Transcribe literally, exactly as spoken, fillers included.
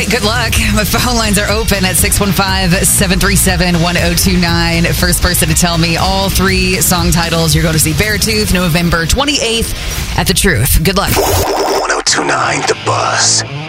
right, good luck. My phone lines are open at six one five, seven three seven, one oh two nine. First person to tell me all three song titles, you're going to see Beartooth November twenty-eighth at The Truth. Good luck. one oh two nine The Buzz.